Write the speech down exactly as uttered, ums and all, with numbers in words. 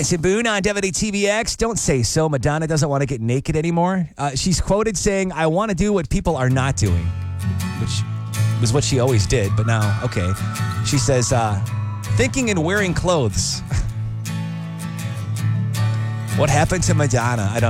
Chris and Boone on W T V X. Don't say so. Madonna doesn't want to get naked anymore. Uh, she's quoted saying, I want to do what people are not doing, which was what she always did. But now, okay. She says, uh, thinking and wearing clothes. What happened to Madonna? I don't